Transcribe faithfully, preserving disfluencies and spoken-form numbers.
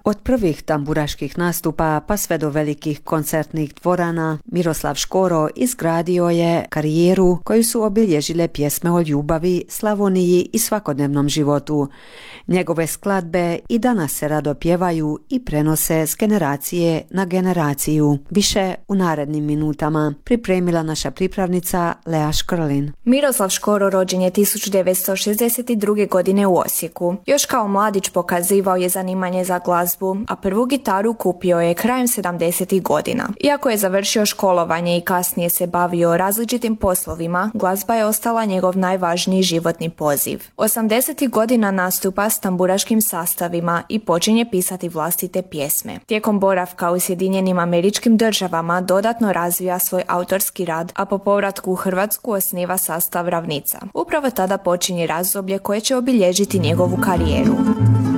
Od prvih tamburaških nastupa pa sve do velikih koncertnih dvorana, Miroslav Škoro izgradio je karijeru koju su obilježile pjesme o ljubavi, Slavoniji i svakodnevnom životu. Njegove skladbe i danas se rado pjevaju i prenose s generacije na generaciju. Više u narednim minutama pripremila naša pripravnica Lea Škrlin. Miroslav Škoro rođen je tisuću devetsto šezdeset druge. godine u Osijeku. Još kao mladić pokazivao je zanimanje za glazbu, a prvu gitaru kupio je krajem sedamdesetih godina. Iako je završio školovanje i kasnije se bavio različitim poslovima, glazba je ostala njegov najvažniji životni poziv. osamdesetih godina nastupa s tamburaškim sastavima i počinje pisati vlastite pjesme. Tijekom boravka u Sjedinjenim Američkim Državama dodatno razvija svoj autorski rad, a po povratku u Hrvatsku osniva sastav Ravnica. Upravo tada počinje razdoblje koje će obilježiti njegovu karijeru.